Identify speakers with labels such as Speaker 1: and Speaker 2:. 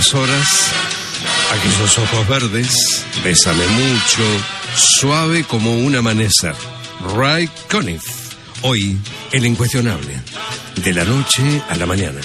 Speaker 1: horas, aquellos ojos verdes, bésame mucho, suave como un amanecer. Ray Conniff, hoy el incuestionable, de la noche a la mañana.